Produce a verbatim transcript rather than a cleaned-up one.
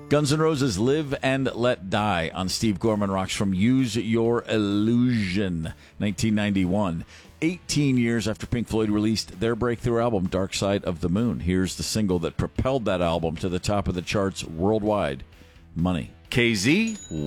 Guns N' Roses, Live and Let Die on Steve Gorman Rocks from Use Your Illusion, nineteen ninety-one. eighteen years after Pink Floyd released their breakthrough album, Dark Side of the Moon. Here's the single that propelled that album to the top of the charts worldwide, Money. K Z